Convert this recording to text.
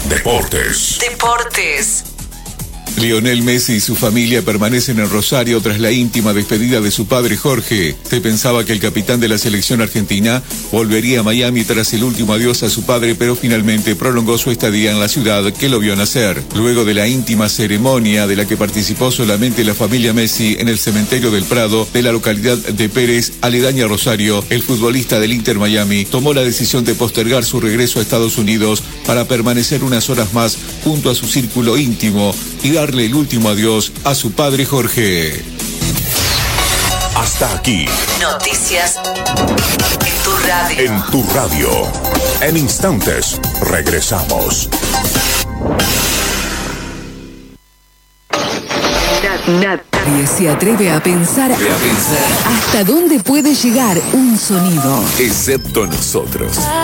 Deportes. Lionel Messi y su familia permanecen en Rosario tras la íntima despedida de su padre Jorge. Se pensaba que el capitán de la selección argentina volvería a Miami tras el último adiós a su padre, pero finalmente prolongó su estadía en la ciudad que lo vio nacer. Luego de la íntima ceremonia de la que participó solamente la familia Messi en el cementerio del Prado de la localidad de Pérez, aledaña a Rosario, el futbolista del Inter Miami tomó la decisión de postergar su regreso a Estados Unidos para permanecer unas horas más junto a su círculo íntimo y darle el último adiós a su padre Jorge. Hasta aquí. Noticias en tu radio. En tu radio. En instantes, regresamos. Nadie se atreve a pensar hasta dónde puede llegar un sonido. Excepto nosotros.